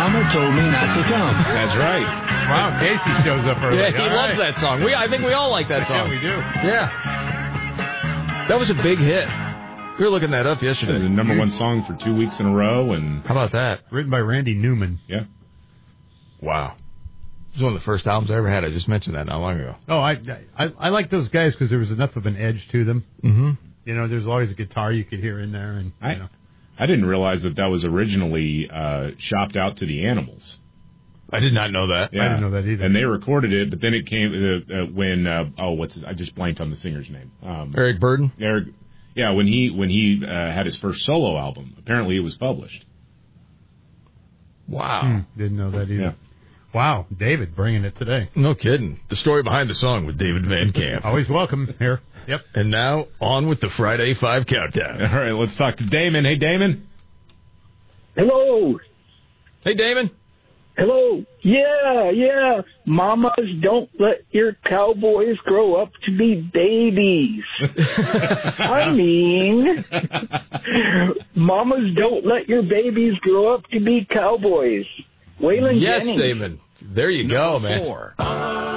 Mama told me not to come. That's right. Wow, Casey shows up early. Yeah, he loves that song. I think we all like that song. Yeah, we do. Yeah. That was a big hit. We were looking that up yesterday. It was the number one song for 2 weeks in a row. And how about that? Written by Randy Newman. Yeah. Wow. It was one of the first albums I ever had. I just mentioned that not long ago. Oh, I like those guys because there was enough of an edge to them. Mm-hmm. You know, there's always a guitar you could hear in there. And I didn't realize that was originally shopped out to the Animals. I did not know that. Yeah. I didn't know that either. And they recorded it, but then it came when I just blanked on the singer's name. Eric Burdon. Yeah, when he had his first solo album, apparently it was published. Wow. Didn't know that either. Yeah. Wow, David bringing it today. No kidding. The story behind the song with David Van Camp. Always welcome here. Yep. And now on with the Friday 5 countdown. All right, let's talk to Damon. Hey, Damon. Hello. Hey, Damon. Hello. Yeah. Mamas, don't let your cowboys grow up to be babies. I mean, mamas, don't let your babies grow up to be cowboys. Waylon Yes, Jennings. Damon. There you go, man. 4.